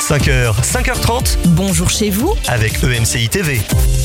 5h, 5h30, Bonjour chez vous. avec EMCI TV.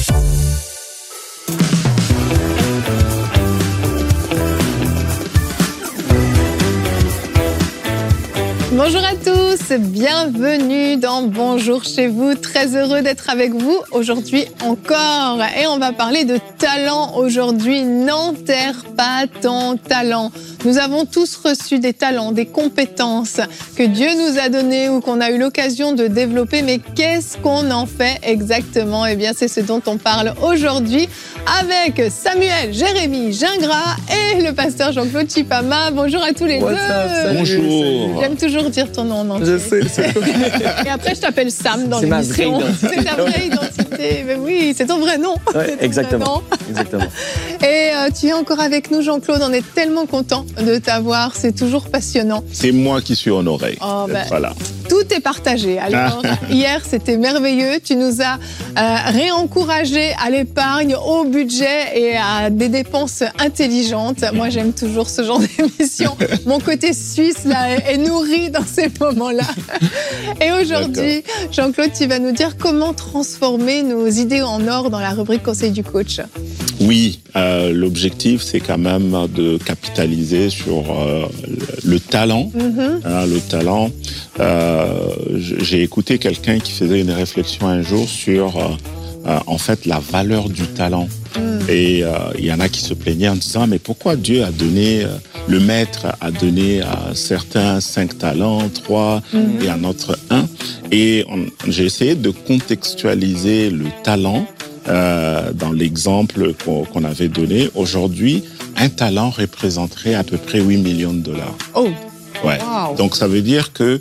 Bonjour à tous, bienvenue dans Bonjour chez vous. Très heureux d'être avec vous aujourd'hui encore. Et on va parler de talent aujourd'hui. N'enterre pas ton talent. Nous avons tous reçu des talents, des compétences que Dieu nous a données ou qu'on a eu l'occasion de développer. Mais qu'est-ce qu'on en fait exactement? Eh bien, c'est ce dont on parle aujourd'hui avec Samuel, Jérémy Gingras et le pasteur Jean-Claude Chipama. Bonjour à tous les deux. Bonjour. J'aime toujours dire ton nom en entier. Je sais. Et après, je t'appelle Sam dans C'est ma l'émission. vraie identité. C'est ta vraie identité. Mais oui, c'est ton vrai nom. Ouais, C'est ton exactement. vrai nom. Exactement. Et tu es encore avec nous, Jean-Claude. On est tellement contents de t'avoir. C'est toujours passionnant. C'est moi qui suis honoré. Oh, ben, Voilà. Tout est partagé. Alors, hier, c'était merveilleux. Tu nous as réencouragés à l'épargne, au budget et à des dépenses intelligentes. Moi, j'aime toujours ce genre d'émission. Mon côté suisse là, est nourri dans ces moments-là. Et aujourd'hui, Jean-Claude, tu vas nous dire comment transformer nos idées en or dans la rubrique Conseil du coach. Oui, l'objectif, c'est quand même de capitaliser sur le talent. Le talent. J'ai écouté quelqu'un qui faisait une réflexion un jour sur, en fait, la valeur du talent. Et il y en a qui se plaignaient en disant « Mais pourquoi Dieu a donné, le maître a donné à certains 5 talents, 3 et à un autre 1 ?» Et j'ai essayé de contextualiser le talent dans l'exemple qu'on avait donné. Aujourd'hui, un talent représenterait à peu près 8 millions de dollars. Oh, Ouais. wow. Donc ça veut dire que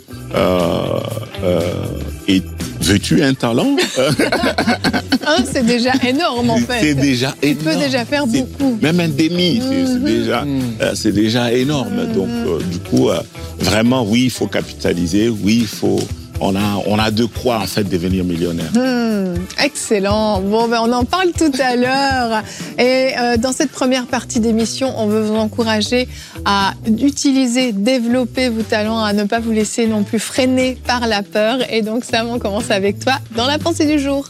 et veux-tu un talent? C'est déjà énorme en fait. C'est déjà Tu énorme. peux déjà faire C'est- beaucoup. Même un demi, c'est déjà énorme. Donc du coup, vraiment, oui, il faut capitaliser. Oui, on a de quoi en fait devenir millionnaire. Excellent. Bon, on en parle tout à l'heure. Et dans cette première partie d'émission, on veut vous encourager à utiliser, développer vos talents, à ne pas vous laisser non plus freiner par la peur. Et donc, Sam, on commence avec toi dans la pensée du jour.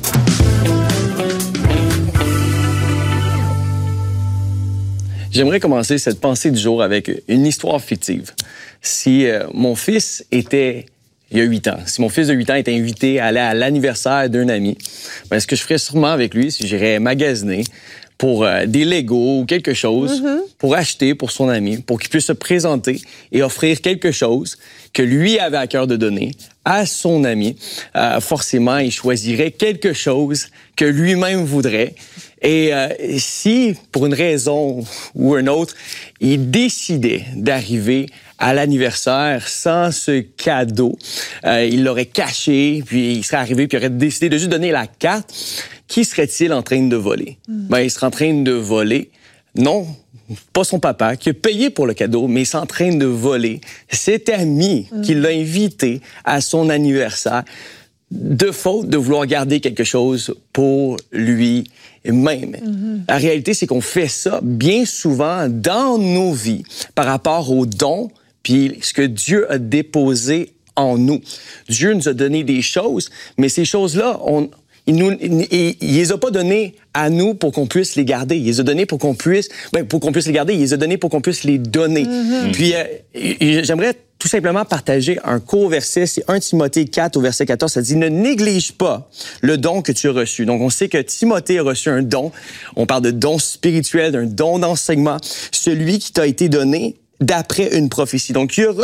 J'aimerais commencer cette pensée du jour avec une histoire fictive. Si mon fils était, il y a 8 ans, si mon fils de 8 ans était invité à aller à l'anniversaire d'un ami, ben, ce que je ferais sûrement avec lui, c'est que j'irais magasiner pour des Legos ou quelque chose, pour acheter pour son ami, pour qu'il puisse se présenter et offrir quelque chose que lui avait à cœur de donner à son ami. Forcément, il choisirait quelque chose que lui-même voudrait. Et si, pour une raison ou une autre, il décidait d'arriver à l'anniversaire sans ce cadeau, il l'aurait caché, puis il serait arrivé, puis il aurait décidé de juste donner la carte, qui serait-il en train de voler? Ben, il serait en train de voler, non, pas son papa, qui a payé pour le cadeau, mais il est en train de voler cet ami qui l'a invité à son anniversaire, de faute de vouloir garder quelque chose pour lui-même. La réalité, c'est qu'on fait ça bien souvent dans nos vies par rapport aux dons puis ce que Dieu a déposé en nous. Dieu nous a donné des choses, mais ces choses-là, il les a pas données à nous pour qu'on puisse les garder. Il les a données pour qu'on puisse les garder. Il les a données pour qu'on puisse les donner. Puis j'aimerais tout simplement partager un court verset, c'est 1 Timothée 4 au verset 14, ça dit « Ne néglige pas le don que tu as reçu ». Donc, on sait que Timothée a reçu un don. On parle de don spirituel, d'un don d'enseignement, celui qui t'a été donné d'après une prophétie. Donc, il a